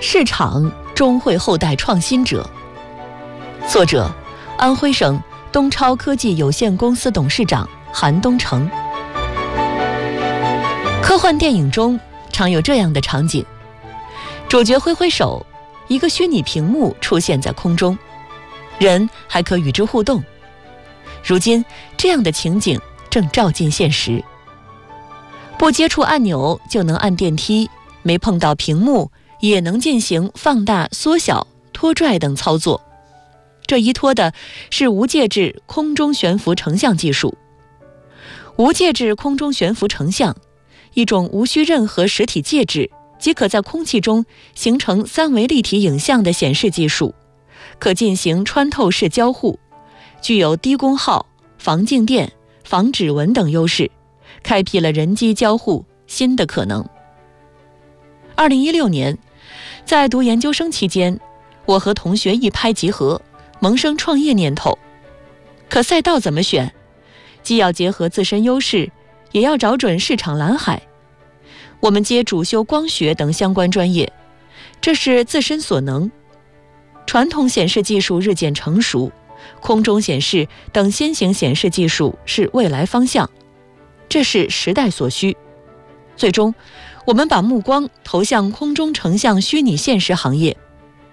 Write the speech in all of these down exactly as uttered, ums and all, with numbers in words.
市场终会厚待创新者。作者：安徽省东超科技有限公司董事长韩东成。科幻电影中常有这样的场景，主角挥挥手，一个虚拟屏幕出现在空中，人还可与之互动。如今这样的情景正照进现实，不接触按钮就能按电梯，没碰到屏幕也能进行放大、缩小、拖拽等操作。这依托的是无介质空中悬浮成像技术。无介质空中悬浮成像，一种无需任何实体介质即可在空气中形成三维立体影像的显示技术，可进行穿透式交互，具有低功耗、防静电、防指纹等优势，开辟了人机交互新的可能。二零一六年，在读研究生期间，我和同学一拍即合，萌生创业念头。可赛道怎么选？既要结合自身优势，也要找准市场蓝海。我们皆主修光学等相关专业，这是自身所能。传统显示技术日渐成熟，空中显示等新型显示技术是未来方向，这是时代所需。最终，我们把目光投向空中成像虚拟现实行业。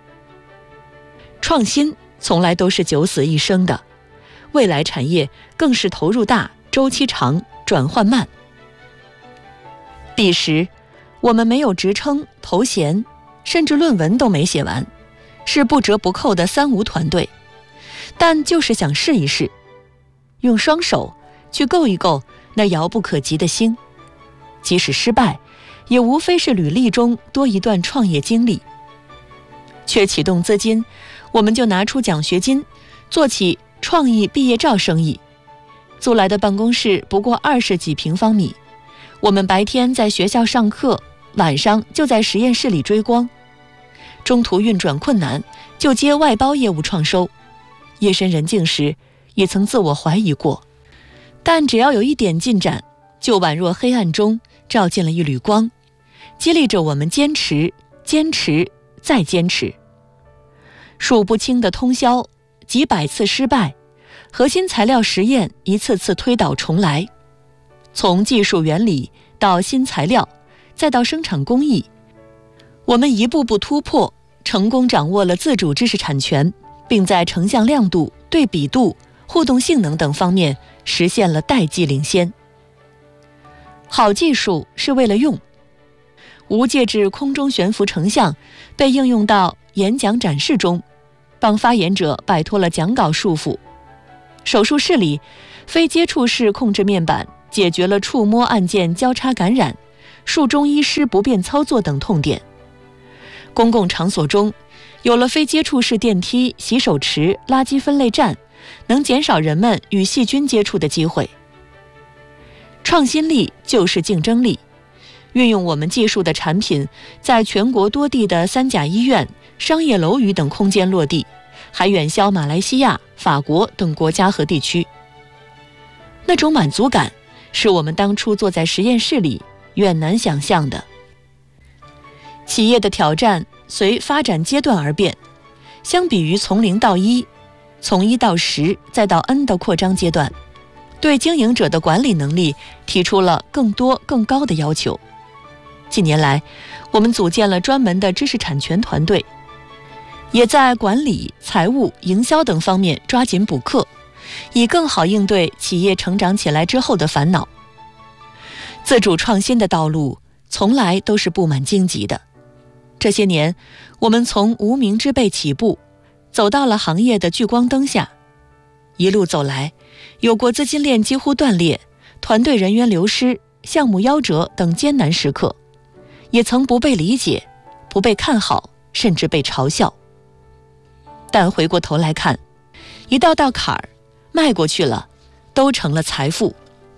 创新从来都是九死一生的，未来产业更是投入大、周期长、转换慢。彼时，我们没有职称、头衔，甚至论文都没写完，是不折不扣的三无团队。但就是想试一试，用双手去够一够那遥不可及的星。即使失败，也无非是履历中多一段创业经历。缺启动资金，我们就拿出奖学金，做起创意毕业照生意。租来的办公室不过二十几平方米，我们白天在学校上课，晚上就在实验室里追光。中途运转困难，就接外包业务创收。夜深人静时，也曾自我怀疑过，但只要有一点进展，就宛若黑暗中照进了一缕光，激励着我们坚持、坚持再坚持。数不清的通宵，几百次失败，核心材料实验一次次推倒重来，从技术原理到新材料，再到生产工艺，我们一步步突破，成功掌握了自主知识产权，并在成像亮度、对比度、互动性能等方面实现了代际领先。好技术是为了用。无介质空中悬浮成像被应用到演讲展示中，帮发言者摆脱了讲稿束缚。手术室里，非接触式控制面板解决了触摸按键交叉感染、术中医师不便操作等痛点。公共场所中，有了非接触式电梯、洗手池、垃圾分类站，能减少人们与细菌接触的机会。创新力就是竞争力，运用我们技术的产品，在全国多地的三甲医院、商业楼宇等空间落地，还远销马来西亚、法国等国家和地区。那种满足感，是我们当初坐在实验室里远难想象的。企业的挑战随发展阶段而变，相比于从零到一、从一到十再到 N 的扩张阶段，对经营者的管理能力提出了更多更高的要求。近年来，我们组建了专门的知识产权团队，也在管理、财务、营销等方面抓紧补课，以更好应对企业成长起来之后的烦恼。自主创新的道路从来都是布满荆棘的。这些年，我们从无名之辈起步，走到了行业的聚光灯下。一路走来，有过资金链几乎断裂、团队人员流失、项目夭折等艰难时刻，也曾不被理解、不被看好，甚至被嘲笑。但回过头来看，一道道坎儿迈过去了，都成了财富。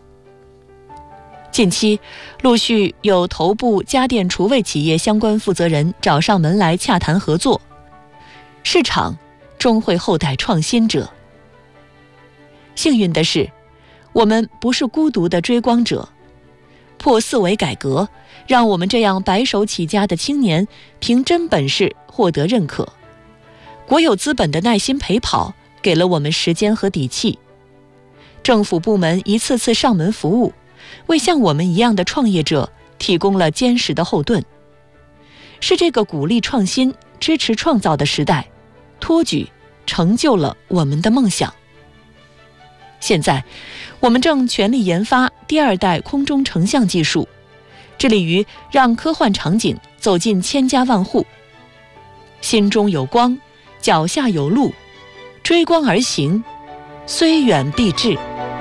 近期陆续有头部家电厨卫企业相关负责人找上门来洽谈合作，市场终会厚待创新者。幸运的是，我们不是孤独的追光者， 破四维改革，让我们这样白手起家的青年凭真本事获得认可。国有资本的耐心陪跑，给了我们时间和底气。政府部门一次次上门服务，为像我们一样的创业者提供了坚实的后盾。是这个鼓励创新、支持创造的时代，托举成就了我们的梦想。现在，我们正全力研发第二代空中成像技术，致力于让科幻场景走进千家万户。心中有光，脚下有路，追光而行，虽远必至。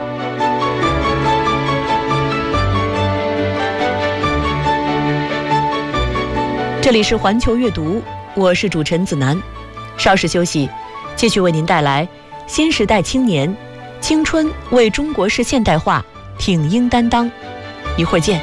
这里是环球阅读，我是主持人子楠。稍事休息，继续为您带来新时代青年青春为中国式现代化挺膺担当。一会儿见。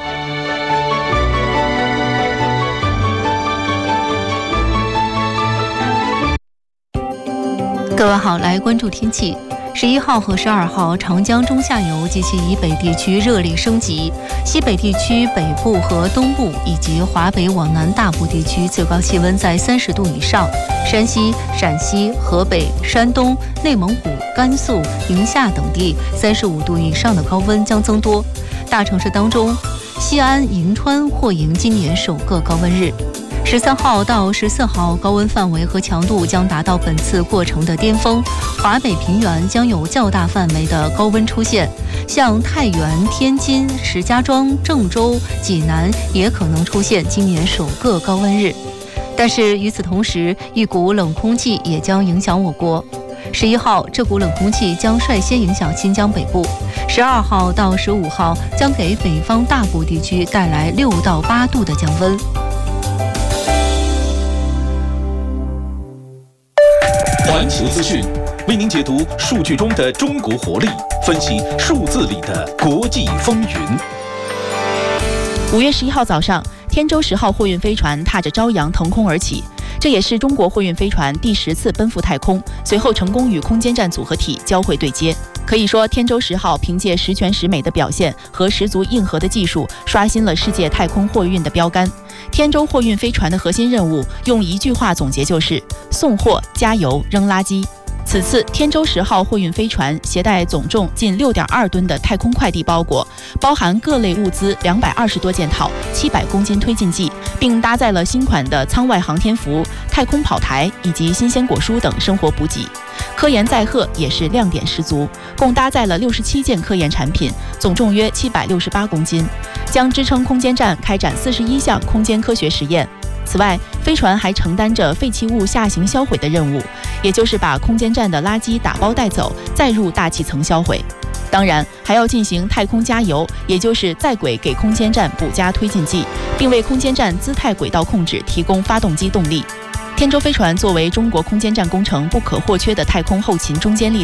各位好，来关注天气。十一号和十二号，长江中下游及其以北地区热力升级，西北地区北部和东部以及华北往南大部地区最高气温在三十度以上，山西、陕西、河北、山东、内蒙古、甘肃、宁夏等地三十五度以上的高温将增多。大城市当中，西安、银川或迎今年首个高温日。十三号到十四号，高温范围和强度将达到本次过程的巅峰，华北平原将有较大范围的高温出现，像太原、天津、石家庄、郑州、济南也可能出现今年首个高温日。但是与此同时，一股冷空气也将影响我国。十一号，这股冷空气将率先影响新疆北部；十二号到十五号将给北方大部地区带来六到八度的降温。 环球资讯为您解读数据中的中国活力，分析数字里的国际风云。 五月十一号早上，天舟十号货运飞船踏着朝阳腾空而起，这也是中国货运飞船第十次奔赴太空，随后成功与空间站组合体交会对接。可以说，天舟十号凭借十全十美的表现和十足硬核的技术，刷新了世界太空货运的标杆。天舟货运飞船的核心任务，用一句话总结就是送货、加油、扔垃圾。此次天舟十号货运飞船携带总重近六点二吨的太空快递包裹，包含各类物资两百二十多件套、七百公斤推进剂，并搭载了新款的舱外航天服、太空跑台以及新鲜果蔬等生活补给。科研载荷也是亮点十足，共搭载了六十七件科研产品，总重约七百六十八公斤，将支撑空间站开展四十一项空间科学实验。此外，飞船还承担着废弃物下行销毁的任务，也就是把空间站的垃圾打包带走，再入大气层销毁。当然，还要进行太空加油，也就是在轨给空间站补加推进剂，并为空间站姿态轨道控制提供发动机动力。天舟飞船作为中国空间站工程不可或缺的太空后勤中坚力